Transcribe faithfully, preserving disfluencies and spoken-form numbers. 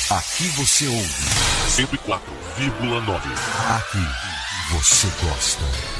Aqui você ouve cento e quatro vírgula nove. Aqui você gosta.